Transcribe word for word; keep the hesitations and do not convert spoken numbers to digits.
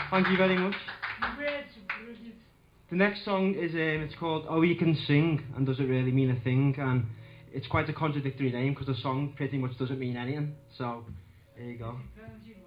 Thank you very much. The next song is um, it's called Oh You Can Sing and Does It Really Mean a Thing, and it's quite a contradictory name because the song pretty much doesn't mean anything. So, there you go.